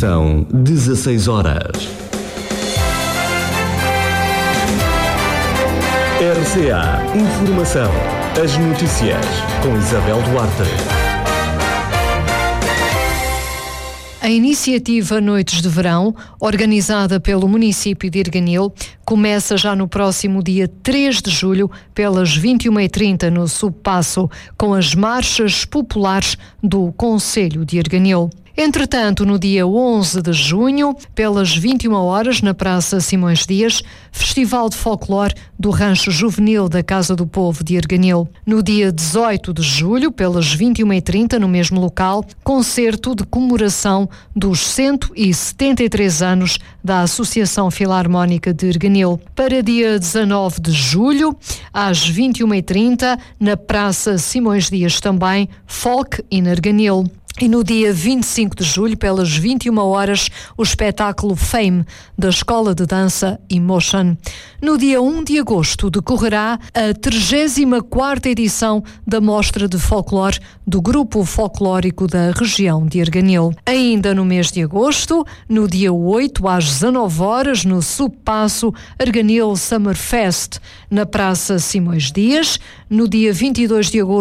São 16 horas. RCA Informação. As notícias com Isabel Duarte. A iniciativa Noites de Verão, organizada pelo município de Erganil, começa já no próximo dia 3 de julho, pelas 21h30 no Subpasso, com as marchas populares do Concelho de Erganil. Entretanto, no dia 11 de junho, pelas 21 horas, na Praça Simões Dias, Festival de Folclore do Rancho Juvenil da Casa do Povo de Erganil. No dia 18 de julho, pelas 21h30, no mesmo local, concerto de comemoração dos 173 anos da Associação Filarmónica de Erganil. Para dia 19 de julho, às 21h30, na Praça Simões Dias também, Folk in Erganil. E no dia 25 de julho, pelas 21 horas, o espetáculo Fame, da Escola de Dança Emotion. No dia 1 de agosto, decorrerá a 34ª edição da Mostra de Folclore do Grupo Folclórico da região de Erganil. Ainda no mês de agosto, no dia 8, às 19 horas, no Subpasso, Erganil Summer Fest, na Praça Simões Dias. No dia 22 de agosto,